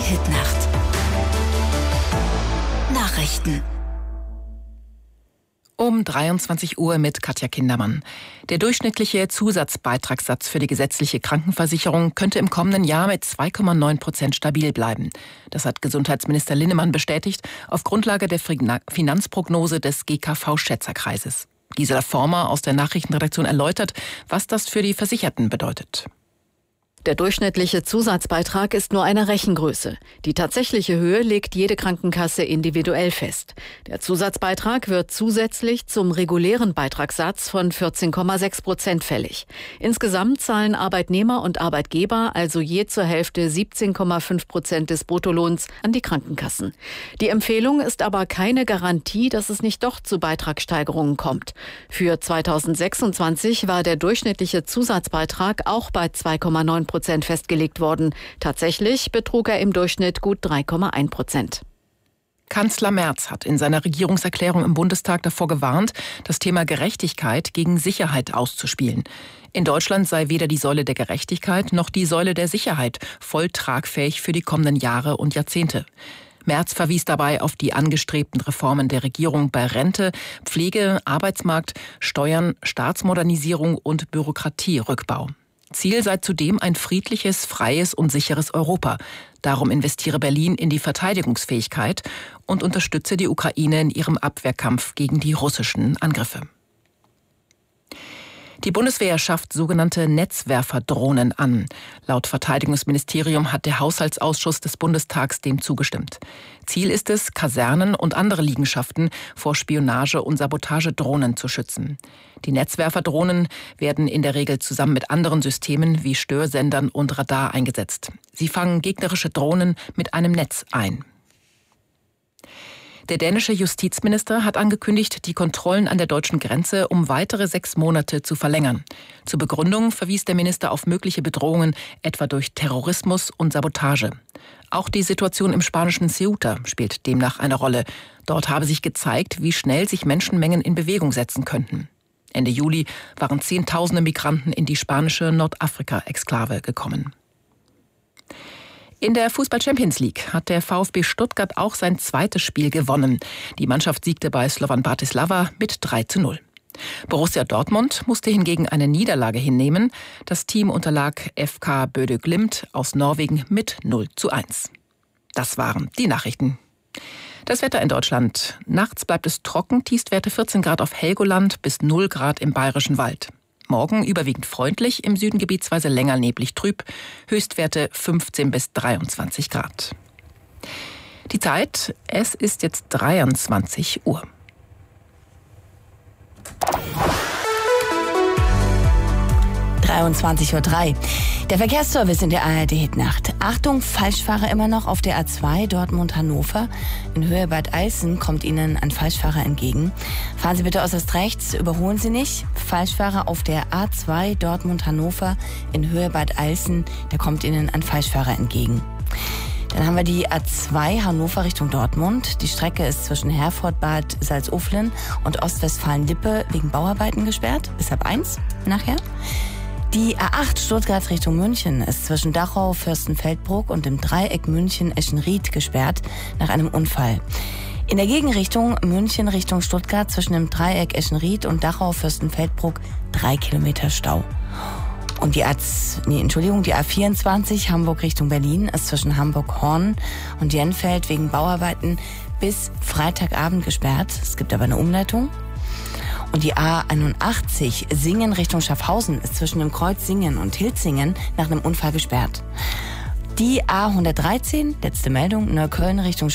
Hit Nacht. Nachrichten. Um 23 Uhr mit Katja Kindermann. Der durchschnittliche Zusatzbeitragssatz für die gesetzliche Krankenversicherung könnte im kommenden Jahr mit 2,9% stabil bleiben. Das hat Gesundheitsminister Linnemann bestätigt auf Grundlage der Finanzprognose des GKV-Schätzerkreises. Gisela Former aus der Nachrichtenredaktion erläutert, was das für die Versicherten bedeutet. Der durchschnittliche Zusatzbeitrag ist nur eine Rechengröße. Die tatsächliche Höhe legt jede Krankenkasse individuell fest. Der Zusatzbeitrag wird zusätzlich zum regulären Beitragssatz von 14,6% fällig. Insgesamt zahlen Arbeitnehmer und Arbeitgeber also je zur Hälfte 17,5% des Bruttolohns an die Krankenkassen. Die Empfehlung ist aber keine Garantie, dass es nicht doch zu Beitragssteigerungen kommt. Für 2026 war der durchschnittliche Zusatzbeitrag auch bei 2,9% festgelegt worden. Tatsächlich betrug er im Durchschnitt gut 3,1%. Kanzler Merz hat in seiner Regierungserklärung im Bundestag davor gewarnt, das Thema Gerechtigkeit gegen Sicherheit auszuspielen. In Deutschland sei weder die Säule der Gerechtigkeit noch die Säule der Sicherheit voll tragfähig für die kommenden Jahre und Jahrzehnte. Merz verwies dabei auf die angestrebten Reformen der Regierung bei Rente, Pflege, Arbeitsmarkt, Steuern, Staatsmodernisierung und Bürokratierückbau. Ziel sei zudem ein friedliches, freies und sicheres Europa. Darum investiere Berlin in die Verteidigungsfähigkeit und unterstütze die Ukraine in ihrem Abwehrkampf gegen die russischen Angriffe. Die Bundeswehr schafft sogenannte Netzwerferdrohnen an. Laut Verteidigungsministerium hat der Haushaltsausschuss des Bundestags dem zugestimmt. Ziel ist es, Kasernen und andere Liegenschaften vor Spionage- und Sabotagedrohnen zu schützen. Die Netzwerferdrohnen werden in der Regel zusammen mit anderen Systemen wie Störsendern und Radar eingesetzt. Sie fangen gegnerische Drohnen mit einem Netz ein. Der dänische Justizminister hat angekündigt, die Kontrollen an der deutschen Grenze um weitere 6 Monate zu verlängern. Zur Begründung verwies der Minister auf mögliche Bedrohungen, etwa durch Terrorismus und Sabotage. Auch die Situation im spanischen Ceuta spielt demnach eine Rolle. Dort habe sich gezeigt, wie schnell sich Menschenmengen in Bewegung setzen könnten. Ende Juli waren Zehntausende Migranten in die spanische Nordafrika-Exklave gekommen. In der Fußball-Champions League hat der VfB Stuttgart auch sein zweites Spiel gewonnen. Die Mannschaft siegte bei Slovan Bratislava mit 3:0. Borussia Dortmund musste hingegen eine Niederlage hinnehmen. Das Team unterlag FK Bodø Glimt aus Norwegen mit 0:1. Das waren die Nachrichten. Das Wetter in Deutschland. Nachts bleibt es trocken, Tiefstwerte 14 Grad auf Helgoland bis 0 Grad im Bayerischen Wald. Morgen überwiegend freundlich, im Süden gebietsweise länger neblig trüb, Höchstwerte 15 bis 23 Grad. Die Zeit, es ist jetzt 23 Uhr. (23:03 Uhr). Der Verkehrsservice in der ARD-Hitnacht. Achtung, Falschfahrer immer noch auf der A2 Dortmund-Hannover. In Höhe Bad Alsen kommt Ihnen ein Falschfahrer entgegen. Fahren Sie bitte äußerst rechts, überholen Sie nicht. Falschfahrer auf der A2 Dortmund-Hannover in Höhe Bad Alsen, da kommt Ihnen ein Falschfahrer entgegen. Dann haben wir die A2 Hannover Richtung Dortmund. Die Strecke ist zwischen Herford, Bad Salzuflen und Ostwestfalen-Lippe wegen Bauarbeiten gesperrt. Bis halb 1 nachher. Die A8 Stuttgart Richtung München ist zwischen Dachau, Fürstenfeldbruck und dem Dreieck München-Eschenried gesperrt nach einem Unfall. In der Gegenrichtung München Richtung Stuttgart zwischen dem Dreieck Eschenried und Dachau, Fürstenfeldbruck 3 Kilometer Stau. Und die A24 Hamburg Richtung Berlin ist zwischen Hamburg-Horn und Jenfeld wegen Bauarbeiten bis Freitagabend gesperrt. Es gibt aber eine Umleitung. Und die A81 Singen Richtung Schaffhausen ist zwischen dem Kreuz Singen und Hilzingen nach einem Unfall gesperrt. Die A113, letzte Meldung, Neukölln Richtung